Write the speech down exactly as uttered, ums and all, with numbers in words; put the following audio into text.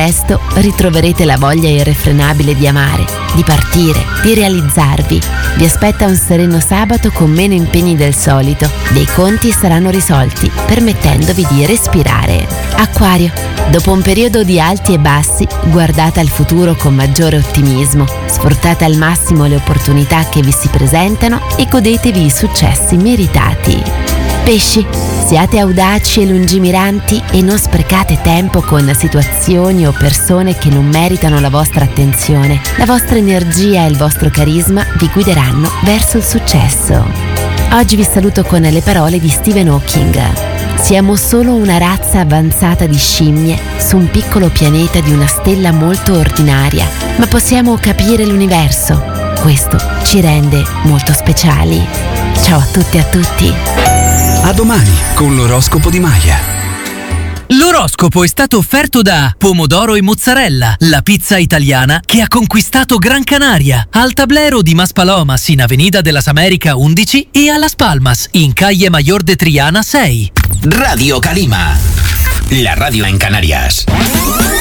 presto ritroverete la voglia irrefrenabile di amare, di partire, di realizzarvi. Vi aspetta un sereno sabato con meno impegni del solito. Dei conti saranno risolti, permettendovi di respirare. Acquario, dopo un periodo di alti e bassi, guardate al futuro con maggiore ottimismo. Sfruttate al massimo le opportunità che vi si presentano e godetevi i successi meritati. Pesci, siate audaci e lungimiranti e non sprecate tempo con situazioni o persone che non meritano la vostra attenzione. La vostra energia e il vostro carisma vi guideranno verso il successo. Oggi vi saluto con le parole di Stephen Hawking. Siamo solo una razza avanzata di scimmie su un piccolo pianeta di una stella molto ordinaria, ma possiamo capire l'universo. Questo ci rende molto speciali. Ciao a tutte e a tutti. A domani con l'oroscopo di Maya. L'oroscopo è stato offerto da Pomodoro e Mozzarella, la pizza italiana che ha conquistato Gran Canaria, al Tablero di Maspalomas in Avenida de las Américas undici e a Las Palmas in Calle Mayor de Triana sei. Radio Calima, la radio en Canarias.